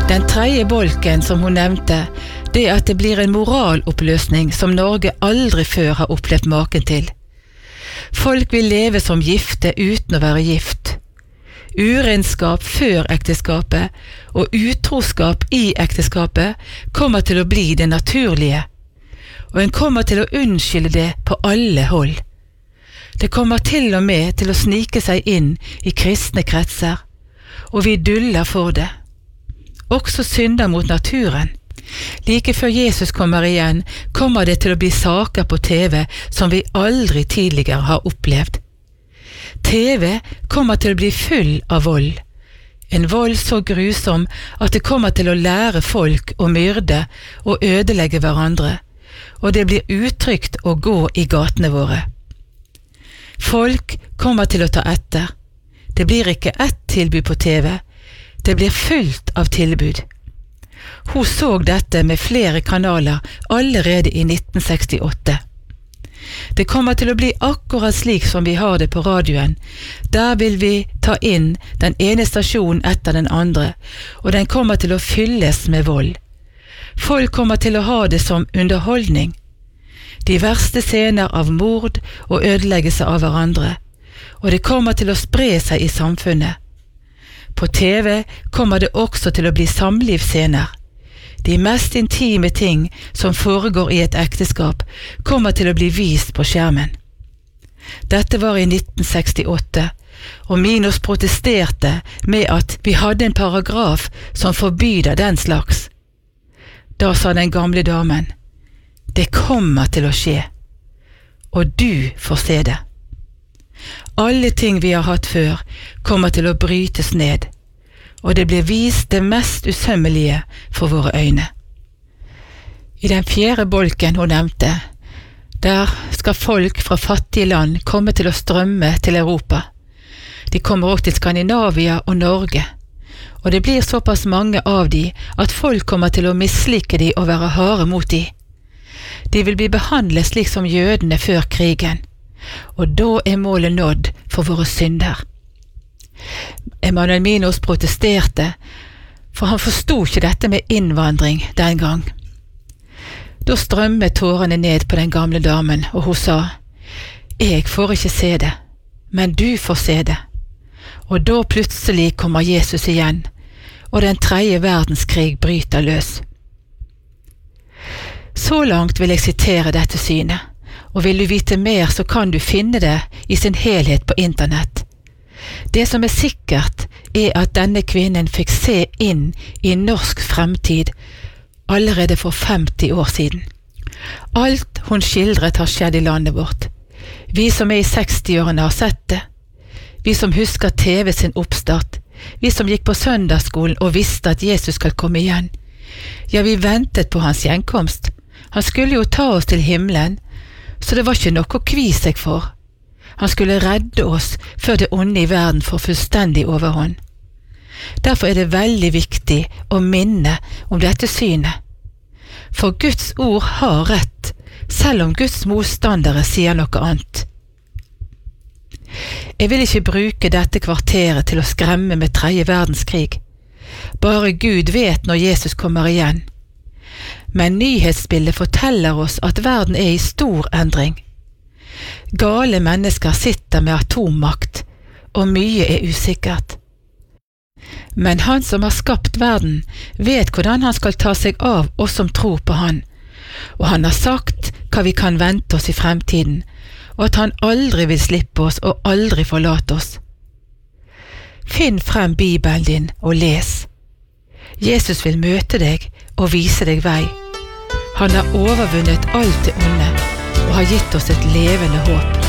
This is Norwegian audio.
Den tredje bolken som hun nevnte, det at det blir en moraloppløsning som Norge aldri før har opplevd maken til. Folk vil leve som gifte uten å være gift. Urenskap før ekteskapet og utroskap i ekteskapet kommer til å bli det naturlige, og en kommer til å unnskylde det på alle hold. Det kommer til og med til å snike seg inn i kristne kretser, og vi duller for det. Også synder mot naturen. Like før Jesus kommer igjen, kommer det til å bli saker på TV som vi aldri tidligere har opplevd. TV kommer til å bli full av vold. En vold så grusom at det kommer til å lære folk å myrde og ødelegge hverandre, og det blir utrygt å gå i gatene våre. Folk kommer til å ta etter. Det blir ikke ett tilbud på TV. Det blir fullt av tilbud. Hun så dette med flere kanaler allerede i 1968. Det kommer til å bli akkurat slik som vi har det på radioen. Der vil vi ta inn den ene stasjonen etter den andre, og den kommer til å fylles med vold. Folk kommer til å ha det som underholdning. De verste scener av mord og ødeleggelse av hverandre, og det kommer til å spre seg i samfunnet. På TV kommer det også til å bli samlivsscener. De mest intime ting som foregår i et ekteskap kommer til å bli vist på skjermen. Dette var i 1968, og Minos protesterte med at vi hadde en paragraf som forbyder den slags. Da sa den gamle damen, det kommer til å skje, og du får se det. Alle ting vi har hatt før kommer til å brytes ned, og det blir vist det mest usømmelige for våre øyne. I den fjerde bolken hun nevnte, der skal folk fra fattige land komme til å strømme til Europa. De kommer også til Skandinavia og Norge, og det blir såpass mange av de at folk kommer til å mislike de og være harde mot de. De vil bli behandlet slik som jødene før krigen, og da er målet nådd for våre synder. Emanuel Minos protesterte, for han forstod ikke dette med innvandring den gang. Da strømmet tårene ned på den gamle damen, og hun sa, jeg får ikke se det, men du får se det. Og da plutselig kommer Jesus igjen, og den tredje verdenskrig bryter løs. Så langt vil jeg sitere dette synet, og vil du vite mer så kan du finne det i sin helhet på internett. Det som er sikkert er at denne kvinnen fikk se inn i norsk fremtid allerede for 50 år siden. Alt hun skildret har skjedd i landet vårt. Vi som er i 60-årene har sett det. Vi som husker TV sin oppstart. Vi som gikk på søndagsskolen og visste at Jesus skal komme igjen. Ja, vi ventet på hans gjenkomst. Han skulle jo ta oss til himmelen, så det var ikke noe å kvie seg for. Han skulle redde oss før det onde i verden får fullstendig overhånd. Derfor er det veldig viktig å minne om dette synet. For Guds ord har rett, selv om Guds motstandere sier noe annet. Jeg vil ikke bruke dette kvarteret til å skremme med tredje verdenskrig. Bare Gud vet når Jesus kommer igjen. Men nyhetsbildet forteller oss at verden er i stor endring. Gale mennesker sitter med atommakt, og mye er usikkert. Men han som har skapt verden, vet hvordan han skal ta seg av oss som tror på han, og han har sagt hva vi kan vente oss i fremtiden, og at han aldri vil slippe oss og aldri forlate oss. Finn frem Bibelen din og les. Jesus vil møte deg og vise deg vei. Han har overvunnet alt det onde og har gitt oss et levende håp.